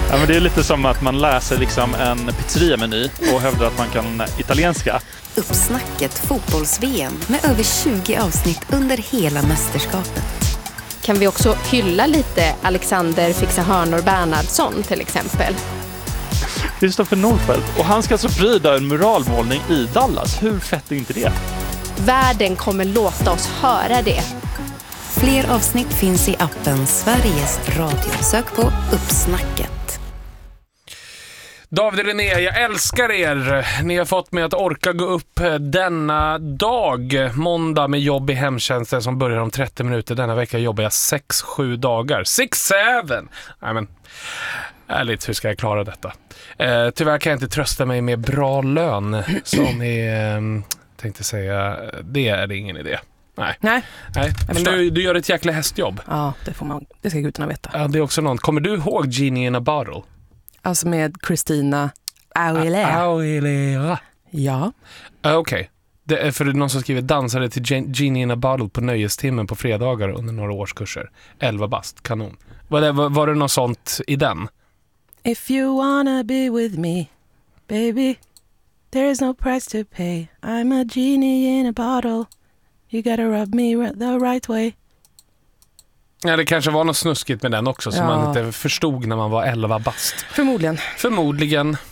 Ja, men det är lite som att man läser liksom en pizzeria-meny och hävdar att man kan italienska. Uppsnacket fotbolls-VM med över 20 avsnitt under hela mästerskapet. Kan vi också hylla lite Alexander Fixa-Hörnor Bernhardsson till exempel? Kristoffer Nordfeldt. Och han ska alltså pryda en muralmålning i Dallas. Hur fett är inte det? Världen kommer låta oss höra det. Fler avsnitt finns i appen Sveriges Radio. Sök på Uppsnacket. David och René, jag älskar er. Ni har fått mig att orka gå upp denna dag. Måndag med jobb i hemtjänsten som börjar om 30 minuter. Denna vecka jobbar jag 6-7 dagar. 6-7! Nej men, ärligt, hur ska jag klara detta? Tyvärr kan jag inte trösta mig med bra lön. Som är, tänkte säga, det är ingen idé. Nej. Men du gör ett jäkla hästjobb. Ja, det ska gudarna veta. Ja, det är också någon. Kommer du ihåg Genie in a Bottle? Alltså med Christina Aguilera. Ja. Okej. Det är för någon som skriver dansade till Genie in a Bottle på nöjestimmen på fredagar under några årskurser. 11 bast, kanon. Var det något sånt i den? If you wanna be with me, baby, there is no price to pay. I'm a genie in a bottle. You gotta rub me the right way. Ja, det kanske var något snuskigt med den också som man inte förstod när man var 11 bast. Förmodligen.